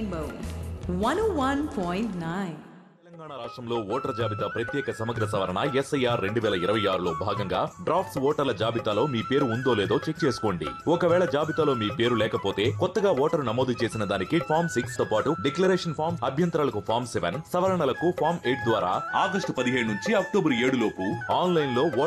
Rainbow 101.9. Telangana రాష్ట్రంలో voter జాబితా ప్రత్యేక సమగ్ర సవరణ SIR 2026లో భాగంగా డ్రాఫ్ట్స్ ఓటర్ల జాబితాలో మీ పేరు ఉందో లేదో చెక్ చేసుకోండి. ఒకవేళ జాబితాలో మీ పేరు లేకపోతే కొత్తగా ఓటరు నమోదు చేసిన దానికి ఫామ్ 6 తో పాటు డిక్లరేషన్ ఫామ్, అభ్యంతరాలకు ఫామ్ 7, సవరణలకు ఫామ్ 8 ద్వారా ఆగస్టు 17 నుంచి అక్టోబర్ 7 లోపు ఆన్లైన్ లో